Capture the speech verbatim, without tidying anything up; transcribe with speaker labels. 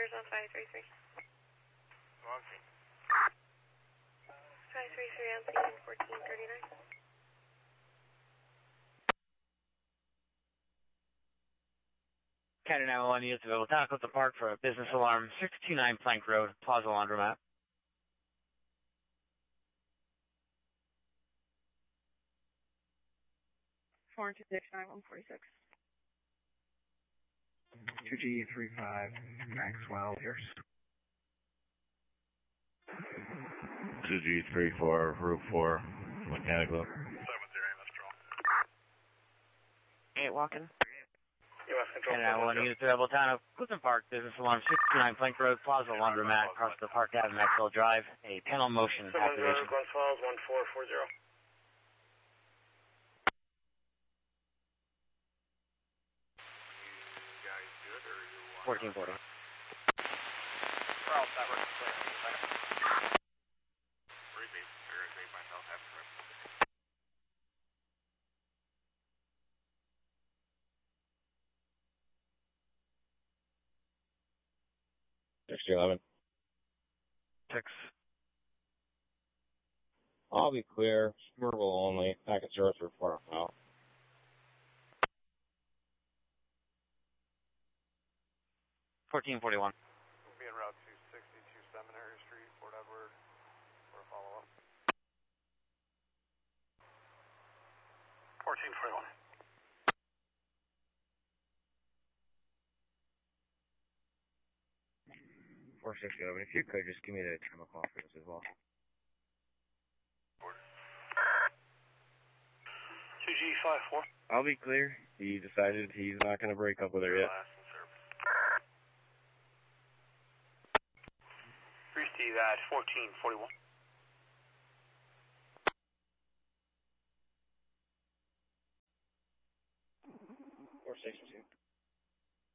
Speaker 1: orders on five three three.
Speaker 2: Launching.
Speaker 1: five three three on scene, fourteen thirty-nine.
Speaker 3: Canada nine one one units available. Town of Clifton Park for a business alarm. six two nine Plank Road, Plaza Laundromat.
Speaker 4: four two six nine one four six.
Speaker 5: two G three five, Maxwell, here's.
Speaker 6: two G three four, Route four, Mechanical.
Speaker 2: seven zero, Mistral.
Speaker 3: Eight walking.
Speaker 2: U S Control.
Speaker 3: Canada nine one one units available. Town of Clifton Park, business alarm. six two nine Plank Road, Plaza Laundromat, across the Park Avenue, Maxwell Drive. A panel motion activation.
Speaker 2: Glens Falls, one four four zero.
Speaker 3: fourteen forty.
Speaker 2: We're all set, we're clear. Repeat, I repeat myself after.
Speaker 6: six eleven.
Speaker 3: Six.
Speaker 6: I'll be clear. Swerval only. Packet service report out.
Speaker 3: fourteen forty-one.
Speaker 2: We'll be en route to sixty-two Seminary Street, Fort Edward, for a follow-up. fourteen forty-one.
Speaker 5: four six eleven. If you could, just give me the time of call for this as well.
Speaker 2: two G five four.
Speaker 6: I'll be clear. He decided he's not going to break up with her yet.
Speaker 2: Receive at fourteen forty-one.
Speaker 5: four six two.